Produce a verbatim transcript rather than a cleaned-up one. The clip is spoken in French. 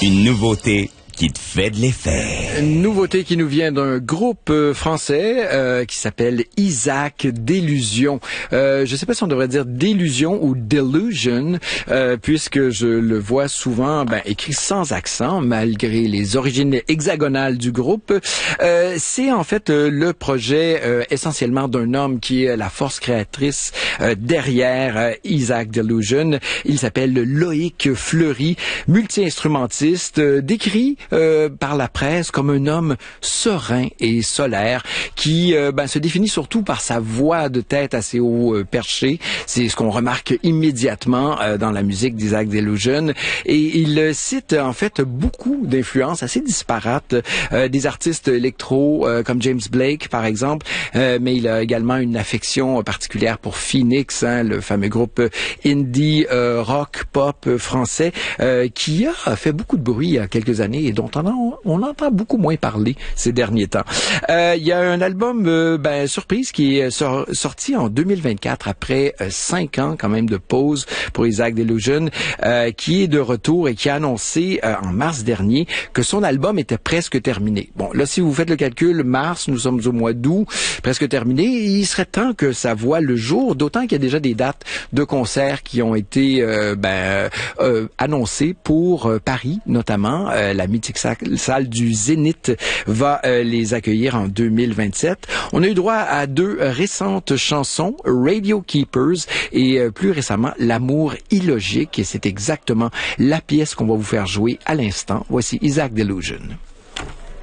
Une nouveauté qui te fait de l'effet. Une nouveauté qui nous vient d'un groupe euh, français euh, qui s'appelle Isaac Delusion. Euh, je ne sais pas si on devrait dire Délusion ou Delusion, euh, puisque je le vois souvent ben, écrit sans accent, malgré les origines hexagonales du groupe. Euh, c'est en fait euh, le projet euh, essentiellement d'un homme qui est la force créatrice euh, derrière euh, Isaac Delusion. Il s'appelle Loïc Fleury, multi-instrumentiste, euh, décrit Euh, par la presse comme un homme serein et solaire qui euh, ben, se définit surtout par sa voix de tête assez haut euh, perché. C'est ce qu'on remarque immédiatement euh, dans la musique d'Isaac Delusion. Et il euh, cite en fait beaucoup d'influences assez disparates, euh, des artistes électro euh, comme James Blake par exemple, euh, mais il a également une affection particulière pour Phoenix, hein, le fameux groupe indie euh, rock pop français euh, qui a fait beaucoup de bruit il y a quelques années et dont on, en, on entend beaucoup moins parler ces derniers temps. Euh, il y a un album euh, ben, surprise qui est sor- sorti en deux mille vingt-quatre après euh, cinq ans quand même de pause pour Isaac Delusion, euh, qui est de retour et qui a annoncé euh, en mars dernier que son album était presque terminé. Bon, là, si vous faites le calcul, mars, nous sommes au mois d'août, presque terminé, il serait temps que ça voie le jour, d'autant qu'il y a déjà des dates de concerts qui ont été euh, ben, euh, annoncées pour euh, Paris, notamment. Euh, la mythique salle du Zénith va euh, les accueillir en deux mille vingt-sept. On a eu droit à deux récentes chansons, Radio Keepers et euh, plus récemment L'amour illogique, et c'est exactement la pièce qu'on va vous faire jouer à l'instant. Voici Isaac Delusion.